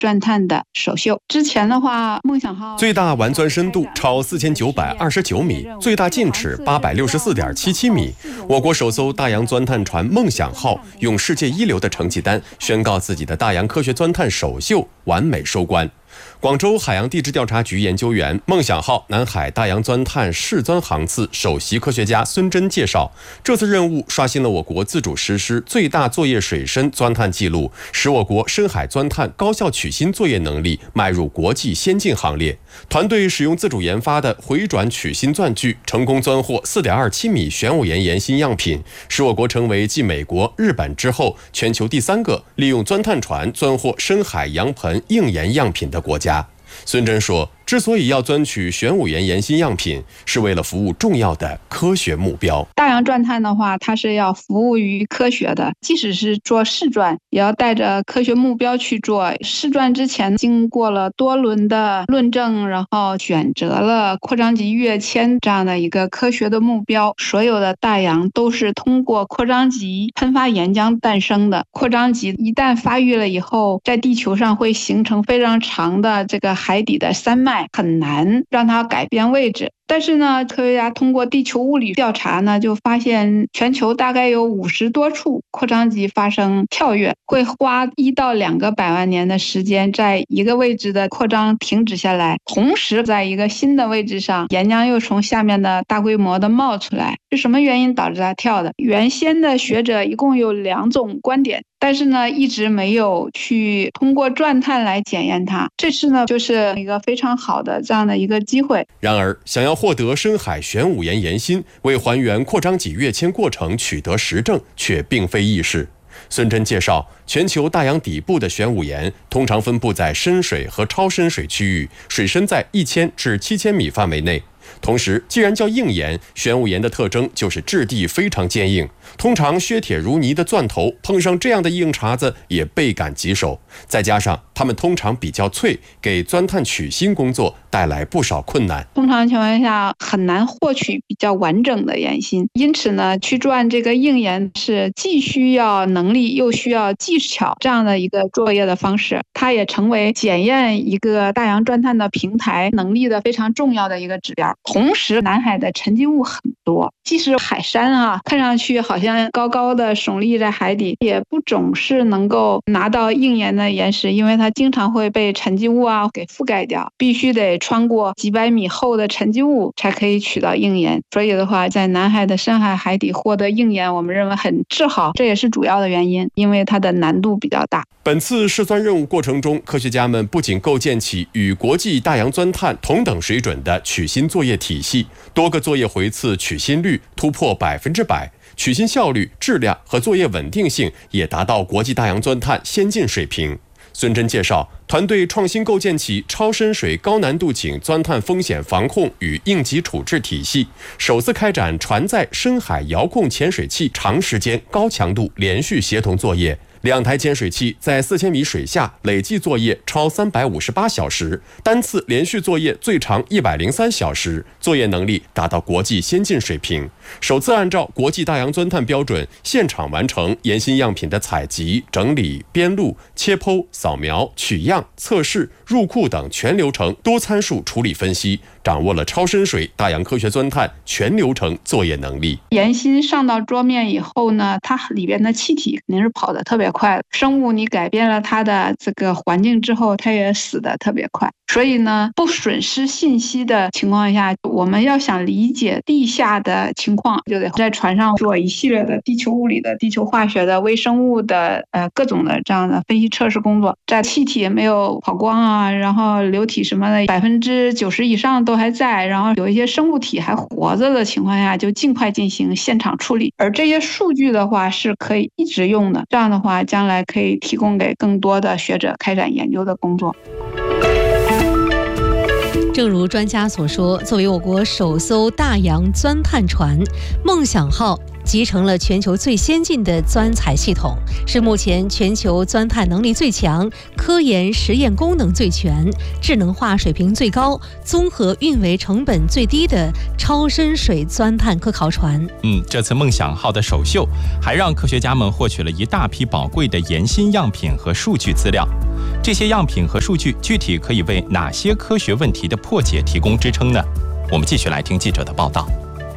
钻探的首秀。之前的话，梦想号最大完钻深度超4929米，最大径尺864.77米。我国首艘大洋钻探船梦想号用世界一流的成绩单宣告自己的大洋科学钻探首秀完美收官。广州海洋地质调查局研究员、梦想号南海大洋钻探试钻航次首席科学家孙真介绍，这次任务刷新了我国自主实施最大作业水深钻探记录，使我国深海钻探高效取芯作业能力迈入国际先进行列。团队使用自主研发的回转取芯钻具，成功钻获4.27米玄武岩岩芯样品，使我国成为继美国、日本之后全球第3个利用钻探船钻获深海洋盆硬岩样品的国家。孙真说，之所以要钻取玄武岩岩芯样品，是为了服务重要的科学目标。 大洋钻探的话，它是要服务于科学的，即使是做试钻，也要带着科学目标去做。试钻之前经过了多轮的论证，然后选择了扩张级跃迁这样的一个科学的目标。所有的大洋都是通过扩张级喷发岩浆诞生的。扩张级一旦发育了以后，在地球上会形成非常长的这个海底的山脉，很难让它改变位置。但是呢，科学家通过地球物理调查呢，就发现全球大概有50多处扩张级发生跳跃，会花1到2个百万年的时间，在一个位置的扩张停止下来，同时在一个新的位置上，岩浆又从下面的大规模的冒出来。是什么原因导致它跳的？原先的学者一共有2种观点，但是呢，一直没有去通过钻探来检验它。这次呢，就是一个非常好的这样的一个机会。 然而，想要获得深海玄武岩岩芯，为还原扩张级跃迁过程取得实证，却并非易事。孙真介绍，全球大洋底部的玄武岩通常分布在深水和超深水区域，水深在1000至7000米范围内。同时，既然叫硬岩，玄武岩的特征就是质地非常坚硬，通常削铁如泥的钻头碰上这样的硬茬子也倍感棘手，再加上它们通常比较脆，给钻探取芯工作带来不少困难。 通常情况下很难获取比较完整的岩芯，因此呢，去钻这个硬岩是既需要能力又需要技巧这样的一个作业的方式，它也成为检验一个大洋钻探的平台能力的非常重要的一个指标。同时，南海的沉积物很多，即使海山看上去好像高高的耸立在海底，也不总是能够拿到硬岩的岩石，因为它经常会被沉积物给覆盖掉，必须得穿过几百米厚的沉积物才可以取到硬岩。所以的话，在南海的深海海底获得硬岩，我们认为很自豪，这也是主要的原因，因为它的难度比较大。 本次试钻任务过程中，科学家们不仅构建起与国际大洋钻探同等水准的取芯作业体系，多个作业回次取芯率突破100%，取芯效率、质量和作业稳定性也达到国际大洋钻探先进水平。孙真介绍，团队创新构建起超深水高难度井钻探风险防控与应急处置体系，首次开展船载深海遥控潜水器长时间高强度连续协同作业。2台潜水器在4000米水下累计作业超358小时，单次连续作业最长103小时，作业能力达到国际先进水平。首次按照国际大洋钻探标准，现场完成岩芯样品的采集、整理、编录、切剖、扫描、取样、测试、入库等全流程多参数处理分析，掌握了超深水大洋科学钻探全流程作业能力。 岩芯上到桌面以后呢，它里边的气体肯定是跑得特别快，生物你改变了它的这个环境之后，它也死得特别快。所以呢，不损失信息的情况下，我们要想理解地下的情况，就得在船上做一系列的地球物理的、地球化学的、微生物的各种的这样的分析测试工作。在气体没有跑光然后流体什么的90%以上都还在，然后有一些生物体还活着的情况下，就尽快进行现场处理。而这些数据的话是可以一直用的，这样的话将来可以提供给更多的学者开展研究的工作。 正如专家所说，作为我国首艘大洋钻探船，梦想号集成了全球最先进的钻采系统，是目前全球钻探能力最强、科研实验功能最全、智能化水平最高、综合运维成本最低的超深水钻探科考船。 这次梦想号的首秀，还让科学家们获取了一大批宝贵的岩芯样品和数据资料。 这些样品和数据具体可以为哪些科学问题的破解提供支撑呢？我们继续来听记者的报道。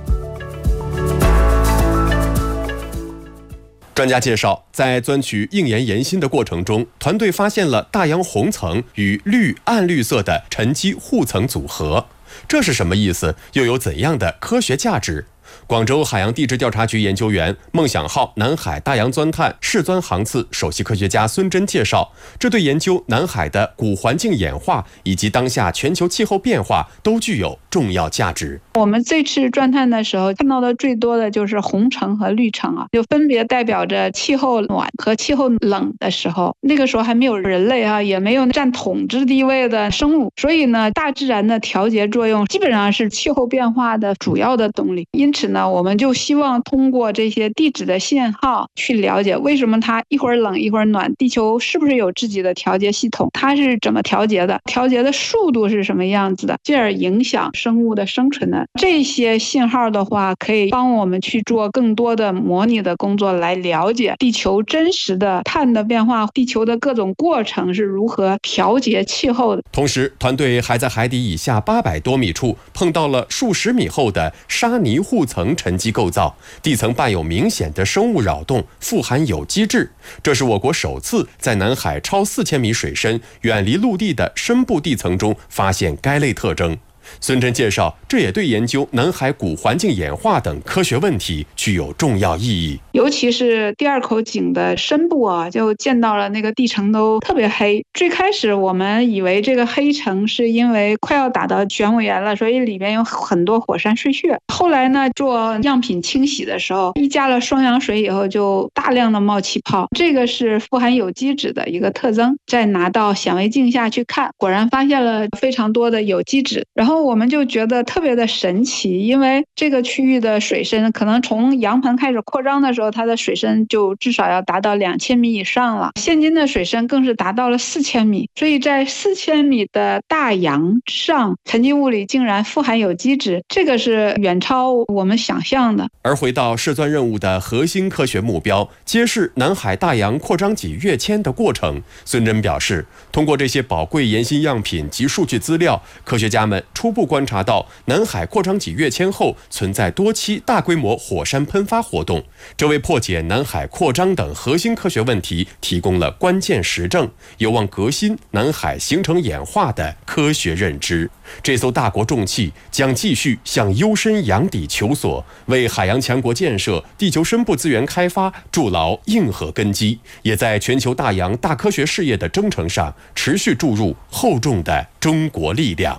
专家介绍，在钻取硬岩岩芯的过程中，团队发现了大洋红层与绿暗绿色的沉积护层组合。这是什么意思？又有怎样的科学价值？广州海洋地质调查局研究员、梦想号南海大洋钻探试钻航次首席科学家孙真介绍，这对研究南海的古环境演化以及当下全球气候变化都具有重要价值。 我们这次钻探的时候看到的最多的就是红层和绿层就分别代表着气候暖和气候冷的时候。那个时候还没有人类也没有占统治地位的生物，所以呢，大自然的调节作用基本上是气候变化的主要的动力。因此呢，我们就希望通过这些地质的信号去了解为什么它一会儿冷一会儿暖，地球是不是有自己的调节系统，它是怎么调节的，调节的速度是什么样子的，进而影响生物的生存的。这些信号的话可以帮我们去做更多的模拟的工作，来了解地球真实的碳的变化，地球的各种过程是如何调节气候的。 同时，团队还在海底以下800多米处碰到了数十米厚的沙泥护层沉积构造，地层伴有明显的生物扰动，富含有机质。这是我国首次在南海超4000米水深、远离陆地的深部地层中发现该类特征。孙真介绍，这也对研究南海古环境演化等科学问题具有重要意义。 尤其是第二口井的深部就见到了那个地层都特别黑。最开始我们以为这个黑层是因为快要打到玄武岩了，所以里边有很多火山碎屑。后来呢，做样品清洗的时候，一加了双氧水以后，就大量的冒气泡，这个是富含有机质的一个特征。再拿到显微镜下去看，果然发现了非常多的有机质。然后我们就觉得特别的神奇，因为这个区域的水深可能从洋盆开始扩张的时候，它的水深就至少要达到2000米以上了，现今的水深更是达到了4000米。所以在4000米的大洋上，沉积物里竟然富含有机质，这个是远超我们想象的。 而回到试钻任务的核心科学目标，揭示南海大洋扩张脊跃迁的过程，孙真表示，通过这些宝贵岩芯样品及数据资料，科学家们初步观察到南海扩张脊跃迁后存在多期大规模火山喷发活动，这为破解南海扩张等核心科学问题提供了关键实证，有望革新南海形成演化的科学认知。这艘大国重器将继续向幽深洋底求索，为海洋强国建设、地球深部资源开发筑牢硬核根基，也在全球大洋大科学事业的征程上持续注入厚重的中国力量。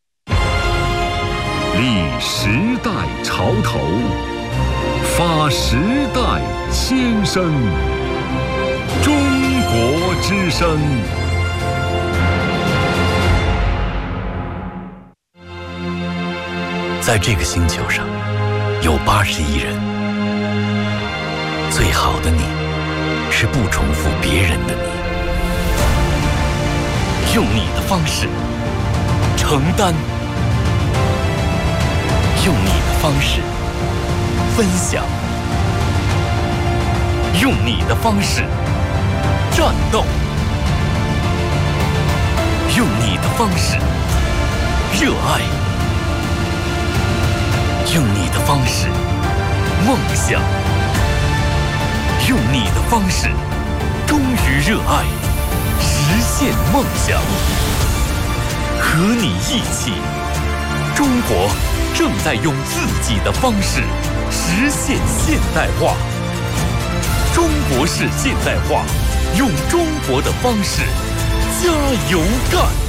立时代潮头，发时代千声，中国之声。 在这个星球上，有80亿人。最好的你，是不重复别人的你。用你的方式承担，用你的方式分享，用你的方式战斗，用你的方式热爱，用你的方式梦想，用你的方式忠于热爱，实现梦想。和你一起，中国正在用自己的方式实现现代化。中国式现代化，用中国的方式加油干。